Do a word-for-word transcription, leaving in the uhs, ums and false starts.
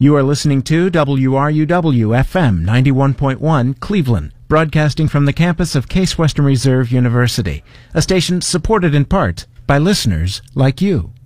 You are listening to W R U W F M ninety-one point one Cleveland, broadcasting from the campus of Case Western Reserve University, a station supported in part by listeners like you.